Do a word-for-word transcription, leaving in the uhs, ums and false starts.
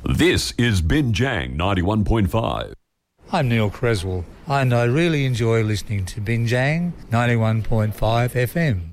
This is Binjang ninety-one point five. I'm Neil Creswell, and I really enjoy listening to Binjang ninety-one point five F M.